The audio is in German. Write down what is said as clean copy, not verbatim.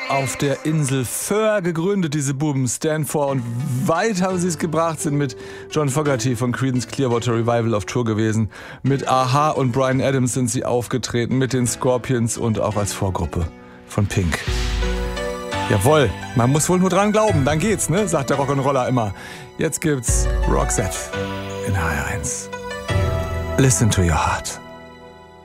auf der Insel Föhr gegründet, diese Buben, Stanford. Und weit haben sie es gebracht, sind mit John Fogerty von Creedence Clearwater Revival auf Tour gewesen. Mit A-ha und Bryan Adams sind sie aufgetreten, mit den Scorpions und auch als Vorgruppe von Pink. Jawohl, man muss wohl nur dran glauben, dann geht's, ne? Sagt der Rock'n'Roller immer. Jetzt gibt's Roxette in HR1. Listen to your heart.